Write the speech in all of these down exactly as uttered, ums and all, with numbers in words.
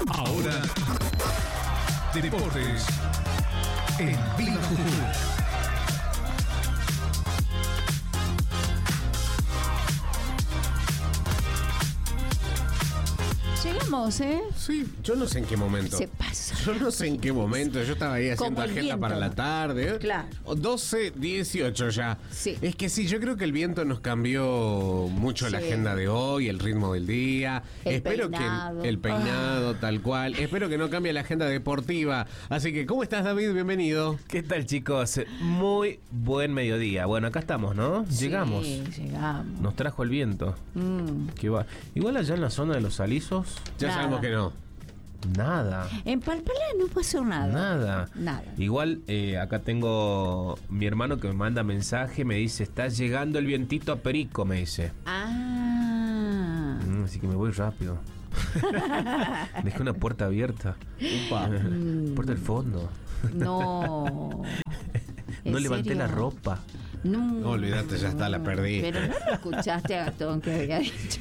Ahora, Deportes en Viva Jujuy. Llegamos, ¿eh? Sí, yo no sé en qué momento. Se pasa. Yo no sé en qué momento. Yo estaba ahí haciendo agenda viento. para la tarde. Claro. doce dieciocho ya. Sí. Es que sí, yo creo que el viento nos cambió mucho Sí. la agenda de hoy, el ritmo del día. El Espero peinado. que el peinado, Ah. tal cual. Espero que no cambie la agenda deportiva. Así que, ¿cómo estás, David? Bienvenido. ¿Qué tal, chicos? Muy buen mediodía. Bueno, acá estamos, ¿no? Llegamos. Sí, llegamos. Nos trajo el viento. Mm. ¿Qué va? Igual allá en la zona de los Alisos, Ya Nada. sabemos que no. nada. En Palpalá no pasó nada. Nada. Nada. Igual eh, acá tengo mi hermano que me manda mensaje, me dice, está llegando el vientito a Perico, me dice. Ah. Mm, así que me voy rápido. Dejé una puerta abierta. Upa. Puerta del fondo. No. No ¿En levanté serio? la ropa. No. No, olvídate, ya está, la perdí. Pero no lo escuchaste a Gastón que había dicho.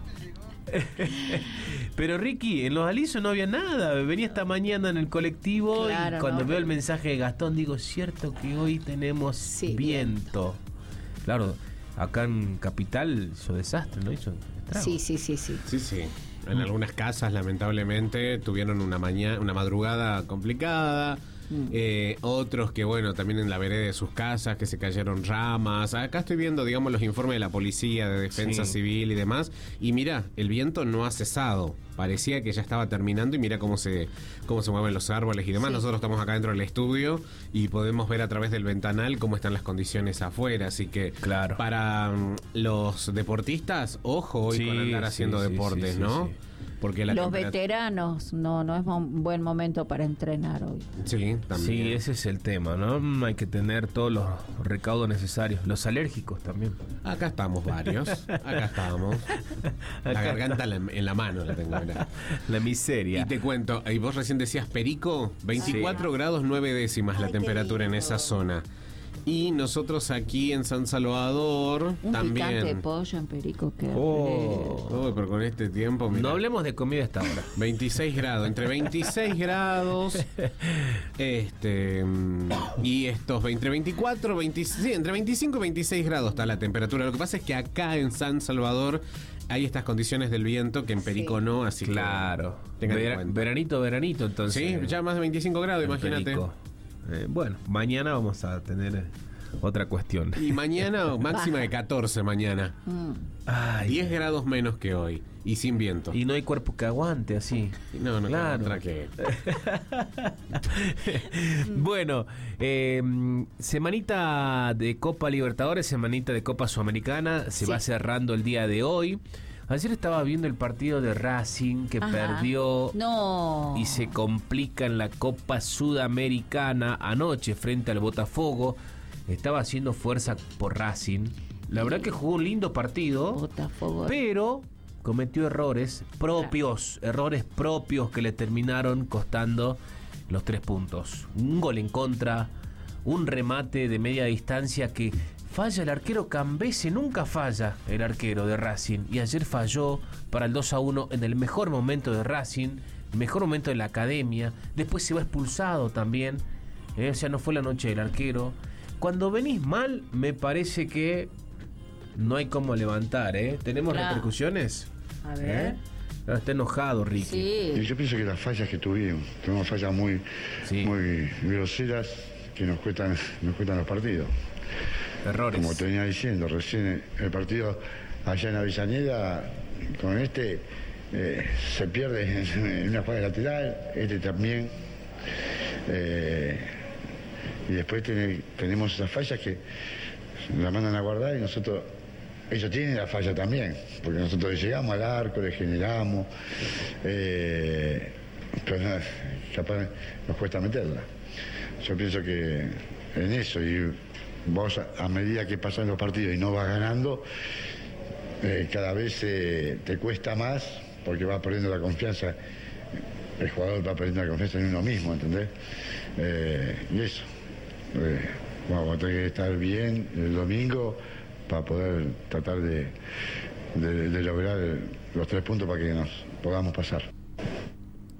Pero Ricky, en los Alisos no había nada. Venía esta mañana en el colectivo Claro, y cuando no, veo el pero- mensaje de Gastón digo, cierto que hoy tenemos Sí, viento. Claro, acá en Capital hizo desastre, ¿no? Hizo estrago. Sí, sí, sí, sí. Sí, sí. En algunas casas, lamentablemente, tuvieron una mañana, una madrugada complicada. Mm. Eh, otros que, bueno, también en la vereda de sus casas, que se cayeron ramas. Acá estoy viendo, digamos, los informes de la policía, de defensa Sí. civil y demás. Y mira, el viento no ha cesado. Parecía que ya estaba terminando y mira cómo se, cómo se mueven los árboles y demás. Sí. Nosotros estamos acá dentro del estudio y podemos ver a través del ventanal cómo están las condiciones afuera. Así que, Claro. para mm, los deportistas, ojo hoy Sí, con andar sí, haciendo sí, deportes, sí, sí, ¿no? sí. Porque la Los temperatura- veteranos, no, no es un buen momento para entrenar hoy. Sí, también. Sí, ese es el tema, ¿no? Mm, Hay que tener todos los recaudos necesarios. Los alérgicos también. Acá estamos varios. Acá estamos. La Acá garganta en la, en la mano la tengo, mirá. La miseria. Y te cuento, y vos recién decías Perico, veinticuatro grados nueve décimas la Ay, qué temperatura en lindo. esa zona. Y nosotros aquí en San Salvador Un también. picante de pollo en Perico que Oh. Uy, pero con este tiempo, mira, No hablemos de comida hasta ahora. veintiséis grados, entre veintiséis grados este mm, y estos entre veinticuatro, veinticinco, sí, entre veinticinco y veintiséis grados está la temperatura. Lo que pasa es que acá en San Salvador hay estas condiciones del viento que en Perico Sí. no, así Claro. que tengan en Vera- cuenta. veranito, veranito, entonces. Sí, ya más de veinticinco grados, en imagínate. Perico. Eh, bueno, mañana vamos a tener eh, otra cuestión. Y mañana máxima de catorce mañana. Mm. Ay, diez grados menos que hoy y sin viento. y no hay cuerpo que aguante así. no, no, Claro. otra que Bueno, eh, semanita de Copa Libertadores, semanita de Copa Sudamericana, se Sí. va cerrando el día de hoy. Ayer estaba viendo el partido de Racing que Ajá. perdió No. y se complica en la Copa Sudamericana anoche frente al Botafogo. Estaba haciendo fuerza por Racing. La verdad que jugó un lindo partido, Botafogo. pero cometió errores propios, errores propios que le terminaron costando los tres puntos. Un gol en contra, un remate de media distancia que falla el arquero Cambese, nunca falla el arquero de Racing, y ayer falló para el dos a uno en el mejor momento de Racing, el mejor momento de la academia. Después se va expulsado también, eh, o sea, no fue la noche del arquero. Cuando venís mal, me parece que no hay cómo levantar, ¿eh? ¿Tenemos Claro. repercusiones? A ver. ¿Eh? Ahora está enojado, Ricky. Sí. Y yo pienso que las fallas que tuvimos, tuvimos fallas muy, Sí. muy groseras que nos cuestan, nos cuestan los partidos. Errores. Como te venía diciendo, recién el partido allá en Avellaneda, con este, eh, se pierde en una falla lateral, este también. Eh, y después tiene- tenemos esas fallas que la mandan a guardar y nosotros, ellos tienen la falla también, porque nosotros llegamos al arco, le generamos, eh, pero nada, capaz nos cuesta meterla. Yo pienso que en eso, y vos a, a medida que pasan los partidos y no vas ganando, eh, cada vez eh, te cuesta más, porque vas perdiendo la confianza, el jugador va perdiendo la confianza en uno mismo, ¿entendés? Eh, y eso. Eh, vamos a tener que estar bien el domingo para poder tratar de, de, de lograr los tres puntos para que nos podamos pasar.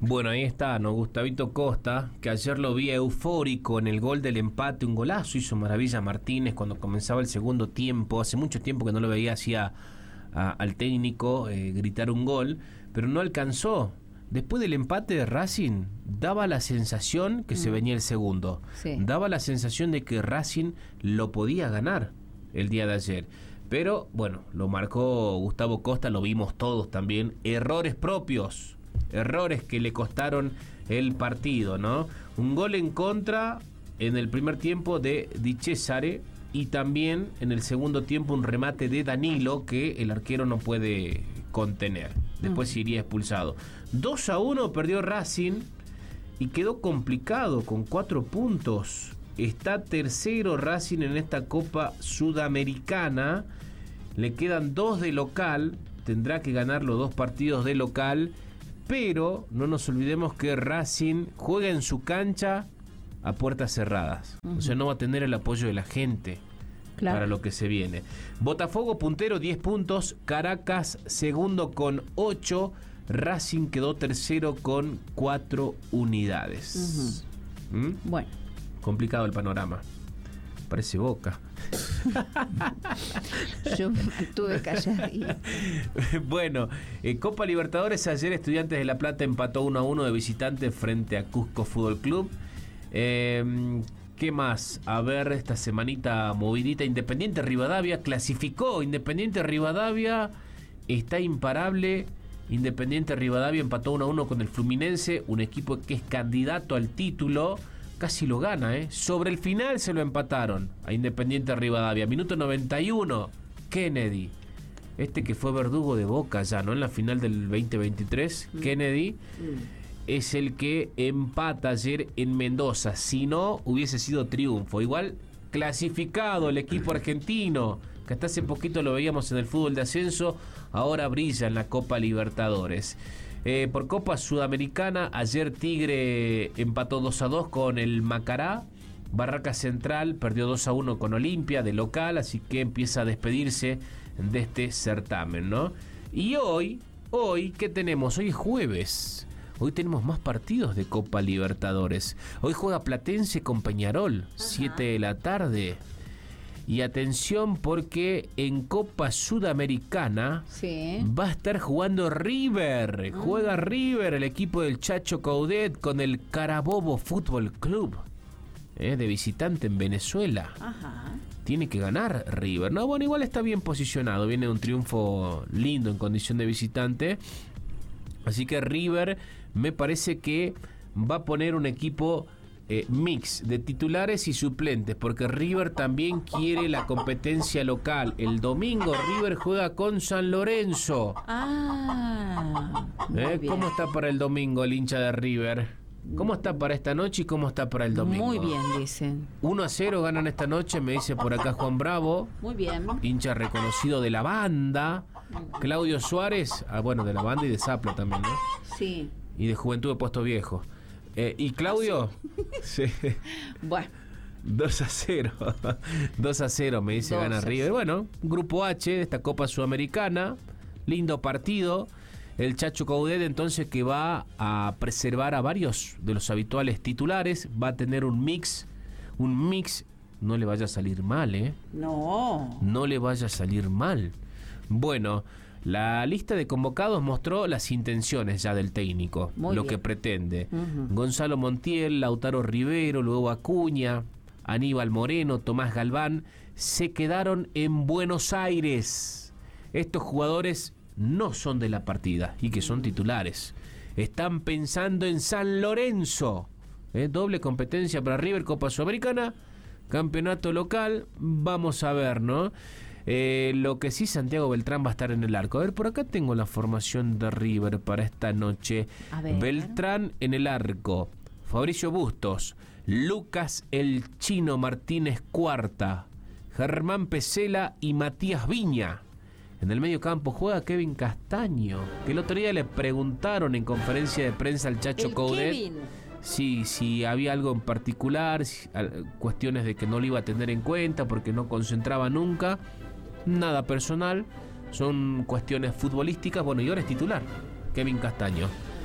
Bueno, ahí está, ¿no? Gustavito Costa, que ayer lo vi eufórico en el gol del empate, un golazo, hizo maravilla Martínez cuando comenzaba el segundo tiempo. Hace mucho tiempo que no lo veía así a, a, al técnico eh, gritar un gol, pero no alcanzó. Después del empate de Racing, daba la sensación que mm. se venía el segundo. Sí. Daba la sensación de que Racing lo podía ganar el día de ayer. Pero, bueno, lo marcó Gustavo Costa, lo vimos todos también. Errores propios. Errores que le costaron el partido, ¿no? Un gol en contra en el primer tiempo de Di Cesare y también en el segundo tiempo un remate de Danilo que el arquero no puede contener. Después uh-huh. iría expulsado. dos a uno perdió Racing y quedó complicado con cuatro puntos. Está tercero Racing en esta Copa Sudamericana. Le quedan dos de local. Tendrá que ganar los dos partidos de local. Pero no nos olvidemos que Racing juega en su cancha a puertas cerradas. Uh-huh. O sea, no va a tener el apoyo de la gente claro. para lo que se viene. Botafogo puntero, diez puntos. Caracas segundo con ocho. Racing quedó tercero con cuatro unidades. Uh-huh. ¿Mm? Bueno. Complicado el panorama. Parece Boca. Yo tuve calladita. Bueno, eh, Copa Libertadores, ayer Estudiantes de La Plata empató uno a uno de visitante frente a Cusco Fútbol Club. Eh, ¿Qué más? A ver, esta semanita movidita. Independiente Rivadavia clasificó. Independiente Rivadavia está imparable. Independiente Rivadavia empató uno a uno con el Fluminense, un equipo que es candidato al título. Casi lo gana, ¿eh? Sobre el final se lo empataron a Independiente Rivadavia. Minuto noventa y uno, Kennedy. Este que fue verdugo de Boca ya, ¿no? En la final del veinte veintitrés. Mm. Kennedy mm. es el que empata ayer en Mendoza. Si no, hubiese sido triunfo. Igual clasificado el equipo argentino, que hasta hace poquito lo veíamos en el fútbol de ascenso, ahora brilla en la Copa Libertadores. Eh, por Copa Sudamericana, ayer Tigre empató dos a dos con el Macará. Barraca Central perdió dos a uno con Olimpia de local, así que empieza a despedirse de este certamen, ¿no? Y hoy, hoy, ¿qué tenemos? Hoy es jueves. Hoy tenemos más partidos de Copa Libertadores. Hoy juega Platense con Peñarol, siete de la tarde. Y atención porque en Copa Sudamericana sí. va a estar jugando River. Mm. Juega River, el equipo del Chacho Coudet, con el Carabobo Fútbol Club. Eh, de visitante en Venezuela. Ajá. Tiene que ganar River. No, bueno, igual está bien posicionado. Viene de un triunfo lindo en condición de visitante. Así que River me parece que va a poner un equipo... Eh, mix de titulares y suplentes, porque River también quiere la competencia local. El domingo River juega con San Lorenzo. Ah, ¿Eh? ¿Cómo está para el domingo el hincha de River? ¿Cómo está para esta noche y cómo está para el domingo? Muy bien, dicen. uno a cero ganan esta noche, me dice por acá Juan Bravo. Muy bien. Hincha reconocido de la banda. Claudio Suárez, ah, bueno, de la banda y de Zapla también, ¿no? Sí. Y de Juventud de Puesto Viejo. Eh, ¿Y Claudio? Sí. Bueno. dos a cero. dos a cero me dice gana River. Bueno, Grupo H de esta Copa Sudamericana. Lindo partido. El Chacho Coudet entonces que va a preservar a varios de los habituales titulares. Va a tener un mix. Un mix. No le vaya a salir mal, ¿eh? No. No le vaya a salir mal. Bueno... La lista de convocados mostró las intenciones ya del técnico, Muy lo bien. que pretende. Uh-huh. Gonzalo Montiel, Lautaro Rivero, luego Acuña, Aníbal Moreno, Tomás Galván, se quedaron en Buenos Aires. Estos jugadores no son de la partida y que son titulares. Están pensando en San Lorenzo. ¿Eh? Doble competencia para River, Copa Sudamericana, campeonato local. Vamos a ver, ¿no? Eh, lo que sí, Santiago Beltrán va a estar en el arco. A ver, por acá tengo la formación de River para esta noche. Beltrán en el arco, Fabricio Bustos, Lucas el Chino Martínez Cuarta, Germán Pesela y Matías Viña. En el medio campo juega Kevin Castaño, que el otro día le preguntaron en conferencia de prensa al Chacho Coudet si, si había algo en particular, si, cuestiones de que no lo iba a tener en cuenta porque no concentraba nunca. Nada personal, son cuestiones futbolísticas. Bueno, y ahora es titular, Kevin Castaño.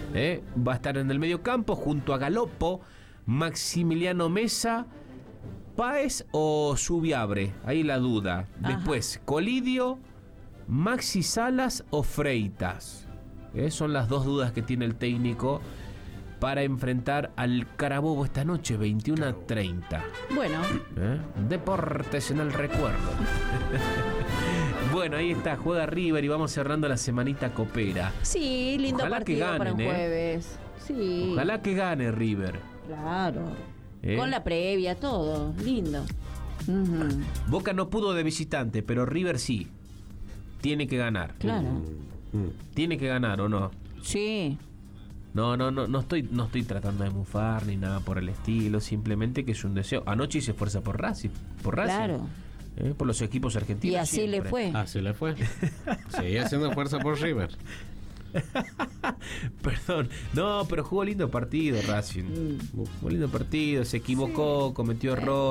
¿eh? Va a estar en el medio campo junto a Galopo, Maximiliano Mesa, Páez o Subiabre. Ahí la duda. Ajá. Después, Colidio, Maxi Salas o Freitas. ¿Eh? Son las dos dudas que tiene el técnico para enfrentar al Carabobo esta noche, veintiuno a treinta. Bueno, ¿Eh? Deportes en el recuerdo. Bueno, ahí está, juega River y vamos cerrando la semanita copera. sí, lindo Ojalá que partido para un ganen, ¿eh? jueves. Sí, Ojalá que gane River. claro. ¿Eh? Con la previa, todo, lindo. Ujú, Boca no pudo de visitante, pero River sí. Tiene que ganar. claro. Mm. Tiene que ganar, ¿o no? Sí, No, no, no, no estoy, no estoy tratando de mufar ni nada por el estilo, simplemente que es un deseo. Anoche hice fuerza por Racing, por Racing, claro. ¿eh? Por los equipos argentinos. Y así le siempre. fue. Así le fue. Sigue haciendo fuerza por River. Perdón, no, pero jugó lindo partido Racing. Jugó lindo partido, se equivocó, cometió error.